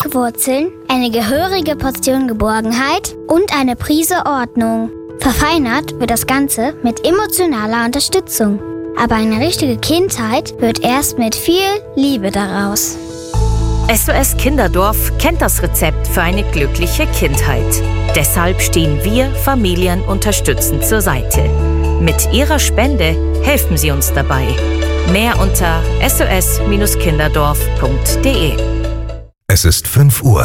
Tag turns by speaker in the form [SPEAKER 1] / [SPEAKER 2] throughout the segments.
[SPEAKER 1] Tiefe Wurzeln, eine gehörige Portion Geborgenheit und eine Prise Ordnung. Verfeinert wird das Ganze mit emotionaler Unterstützung. Aber eine richtige Kindheit wird erst mit viel Liebe daraus.
[SPEAKER 2] SOS Kinderdorf kennt das Rezept für eine glückliche Kindheit. Deshalb stehen wir Familien unterstützend zur Seite. Mit Ihrer Spende helfen Sie uns dabei. Mehr unter sos-kinderdorf.de.
[SPEAKER 3] Es ist 5 Uhr.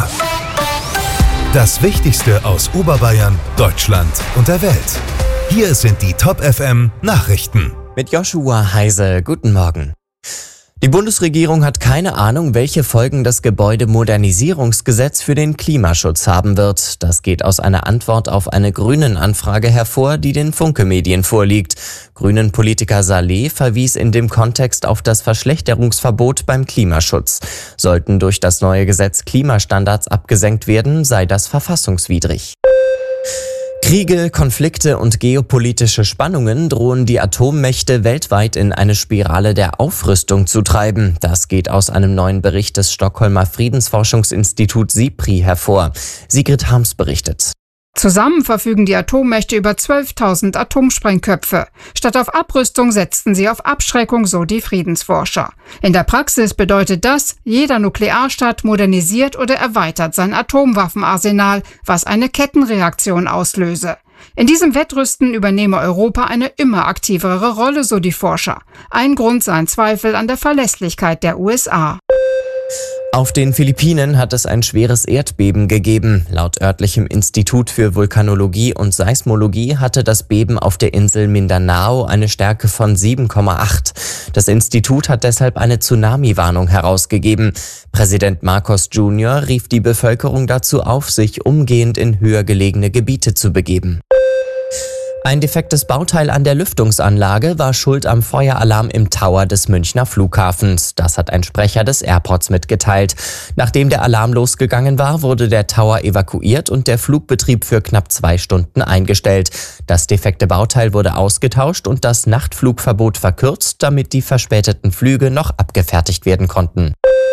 [SPEAKER 3] Das Wichtigste aus Oberbayern, Deutschland und der Welt. Hier sind die Top FM Nachrichten.
[SPEAKER 4] Mit Joshua Heise, guten Morgen. Die Bundesregierung hat keine Ahnung, welche Folgen das Gebäudemodernisierungsgesetz für den Klimaschutz haben wird. Das geht aus einer Antwort auf eine Grünen-Anfrage hervor, die den Funke-Medien vorliegt. Grünen-Politiker Saleh verwies in dem Kontext auf das Verschlechterungsverbot beim Klimaschutz. Sollten durch das neue Gesetz Klimastandards abgesenkt werden, sei das verfassungswidrig. Kriege, Konflikte und geopolitische Spannungen drohen die Atommächte weltweit in eine Spirale der Aufrüstung zu treiben. Das geht aus einem neuen Bericht des Stockholmer Friedensforschungsinstituts SIPRI hervor. Sigrid Harms berichtet.
[SPEAKER 5] Zusammen verfügen die Atommächte über 12.000 Atomsprengköpfe. Statt auf Abrüstung setzten sie auf Abschreckung, so die Friedensforscher. In der Praxis bedeutet das, jeder Nuklearstaat modernisiert oder erweitert sein Atomwaffenarsenal, was eine Kettenreaktion auslöse. In diesem Wettrüsten übernehme Europa eine immer aktivere Rolle, so die Forscher. Ein Grund seien Zweifel an der Verlässlichkeit der USA.
[SPEAKER 4] Auf den Philippinen hat es ein schweres Erdbeben gegeben. Laut örtlichem Institut für Vulkanologie und Seismologie hatte das Beben auf der Insel Mindanao eine Stärke von 7,8. Das Institut hat deshalb eine Tsunami-Warnung herausgegeben. Präsident Marcos Jr. rief die Bevölkerung dazu auf, sich umgehend in höher gelegene Gebiete zu begeben. Ein defektes Bauteil an der Lüftungsanlage war schuld am Feueralarm im Tower des Münchner Flughafens. Das hat ein Sprecher des Airports mitgeteilt. Nachdem der Alarm losgegangen war, wurde der Tower evakuiert und der Flugbetrieb für knapp 2 Stunden eingestellt. Das defekte Bauteil wurde ausgetauscht und das Nachtflugverbot verkürzt, damit die verspäteten Flüge noch abgefertigt werden konnten.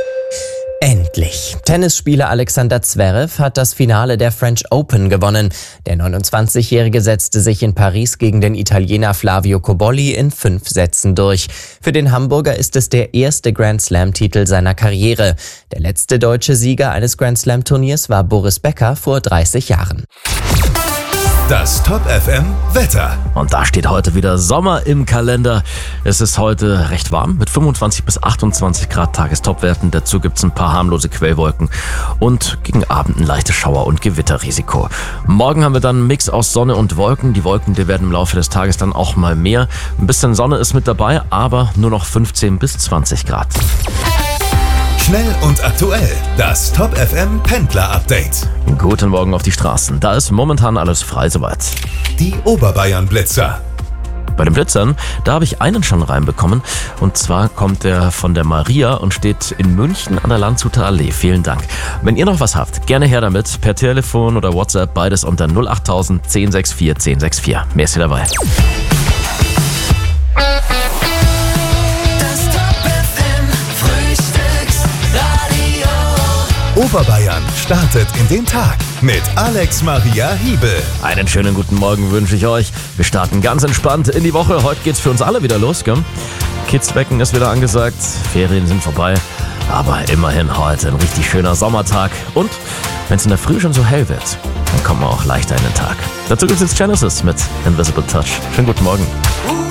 [SPEAKER 4] Endlich! Tennisspieler Alexander Zverev hat das Finale der French Open gewonnen. Der 29-Jährige setzte sich in Paris gegen den Italiener Flavio Cobolli in 5 Sätzen durch. Für den Hamburger ist es der erste Grand-Slam-Titel seiner Karriere. Der letzte deutsche Sieger eines Grand-Slam-Turniers war Boris Becker vor 30 Jahren.
[SPEAKER 3] Das Top FM Wetter.
[SPEAKER 6] Und da steht heute wieder Sommer im Kalender. Es ist heute recht warm mit 25 bis 28 Grad Tagestopwerten. Dazu gibt es ein paar harmlose Quellwolken und gegen Abend ein leichtes Schauer- und Gewitterrisiko. Morgen haben wir dann einen Mix aus Sonne und Wolken. Die Wolken, die werden im Laufe des Tages dann auch mal mehr. Ein bisschen Sonne ist mit dabei, aber nur noch 15 bis 20 Grad.
[SPEAKER 3] Schnell und aktuell. Das Top FM Pendler Update.
[SPEAKER 6] Guten Morgen auf die Straßen. Da ist momentan alles frei soweit.
[SPEAKER 3] Die Oberbayern Blitzer.
[SPEAKER 6] Bei den Blitzern, da habe ich einen schon reinbekommen. Und zwar kommt der von der Maria und steht in München an der Landshuter Allee. Vielen Dank. Wenn ihr noch was habt, gerne her damit. Per Telefon oder WhatsApp, beides unter 08000 1064 1064. Merci dabei.
[SPEAKER 3] Oberbayern startet in den Tag mit Alex Maria Hiebel.
[SPEAKER 6] Einen schönen guten Morgen wünsche ich euch. Wir starten ganz entspannt in die Woche. Heute geht's für uns alle wieder los, gell? Kidsbecken ist wieder angesagt, Ferien sind vorbei. Aber immerhin heute ein richtig schöner Sommertag. Und wenn es in der Früh schon so hell wird, dann kommt man auch leichter in den Tag. Dazu gibt's jetzt Genesis mit Invisible Touch. Schönen guten Morgen.